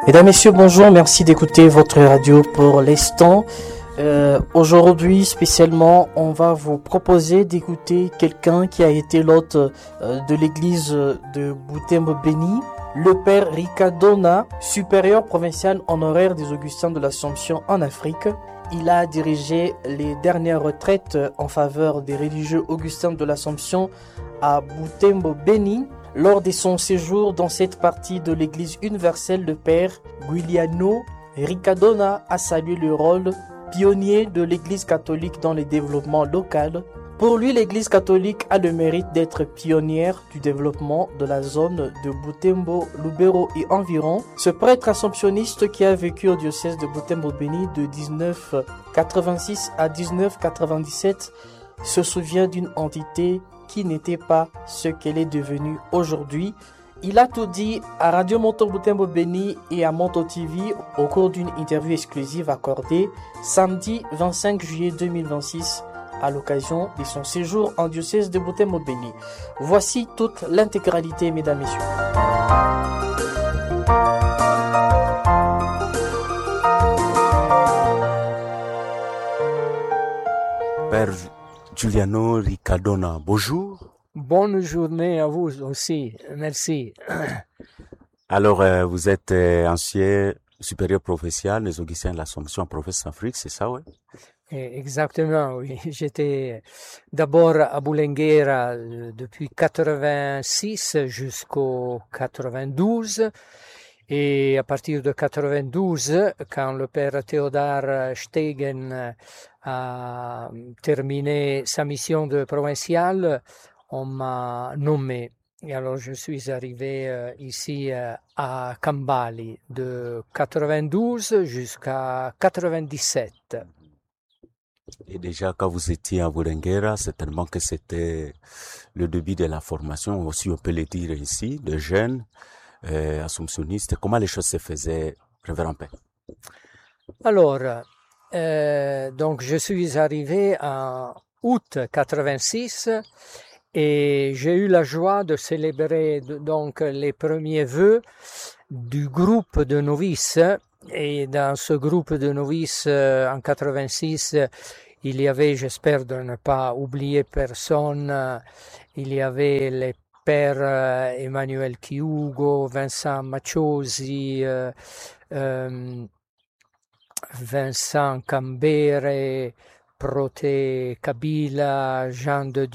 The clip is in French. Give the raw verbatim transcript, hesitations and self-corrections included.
Mesdames, Messieurs, bonjour, merci d'écouter votre radio pour l'instant. Euh, aujourd'hui, spécialement, on va vous proposer d'écouter quelqu'un qui a été l'hôte euh, de l'église de Butembo Béni, le père Ricardona, supérieur provincial honoraire des Augustins de l'Assomption en Afrique. Il a dirigé les dernières retraites en faveur des religieux Augustins de l'Assomption à Butembo Béni. Lors de son séjour dans cette partie de l'église universelle, le père Giuliano Ricardona a salué le rôle pionnier de l'église catholique dans le développement local. Pour lui, l'église catholique a le mérite d'être pionnière du développement de la zone de Butembo, Lubero et environ. Ce prêtre assomptionniste qui a vécu au diocèse de Butembo Béni de dix-neuf quatre-vingt-six à dix-neuf quatre-vingt-dix-sept se souvient d'une entité qui n'était pas ce qu'elle est devenue aujourd'hui. Il a tout dit à Radio Monto Butembo Béni et à Monto T V au cours d'une interview exclusive accordée samedi vingt-cinq juillet deux mille vingt-six à l'occasion de son séjour en diocèse de Butembo Béni. Voici toute l'intégralité, mesdames, messieurs. Père Giuliano Ricardona, bonjour. Bonne journée à vous aussi, merci. Alors, euh, vous êtes euh, ancien supérieur provincial des Augustins de l'Assomption en province d'Afrique, c'est ça, oui? Exactement, oui. J'étais d'abord à Boulenguera depuis quatre-vingt-six jusqu'au quatre-vingt-douze. Et à partir de quatre-vingt-douze, quand le père Théodore Stegen a terminé sa mission de provincial, on m'a nommé. Et alors je suis arrivé euh, ici euh, à Kambali de quatre-vingt-douze jusqu'à quatre-vingt-dix-sept. Et déjà, quand vous étiez à Boulenguera, certainement que c'était le début de la formation, aussi on peut le dire ici, de jeunes euh, assomptionnistes. Comment les choses se faisaient, révérend Père? Alors, euh, donc je suis arrivé en août quatre-vingt-six et j'ai eu la joie de célébrer donc les premiers vœux du groupe de novices. Et dans ce groupe de novices euh, en quatre-vingt-six, il y avait, j'espère de ne pas oublier personne, euh, il y avait les pères euh, Emmanuel Chiugo, Vincent Macciosi, euh, euh, Vincent Cambere, Prote Kabila, Jean de